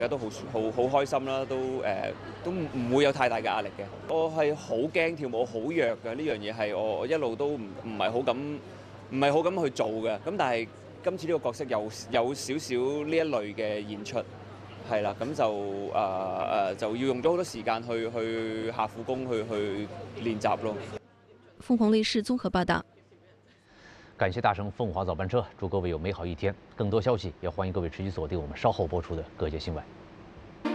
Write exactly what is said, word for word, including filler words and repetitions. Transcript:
大家都好好好開心啦，都誒、呃、都唔會有太大嘅壓力嘅。我係好驚跳舞好弱嘅，呢樣嘢係我我一路都唔唔係好敢唔係好敢去做嘅。咁但係今次呢個角色有有少少呢一類嘅演出，係啦，咁就誒誒、呃、就要用咗好多時間去去下苦功去去練習咯。 鳳凰衛視綜合報道。 感謝大乘鳳凰早班車，祝各位有美好一天。更多消息也歡迎各位持續鎖定我們稍後播出的各界新聞。